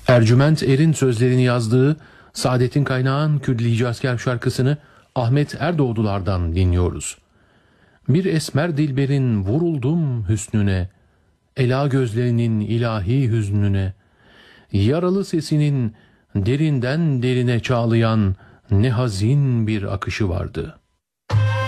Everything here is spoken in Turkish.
Ercüment Er'in sözlerini yazdığı Saadettin Kaynağ'ın Kürdilici Asker şarkısını Ahmet Erdoğdular'dan dinliyoruz. Bir esmer dilberin vuruldum hüsnüne, ela gözlerinin ilahi hüznüne, yaralı sesinin derinden derine çağlayan ne hazin bir akışı vardı.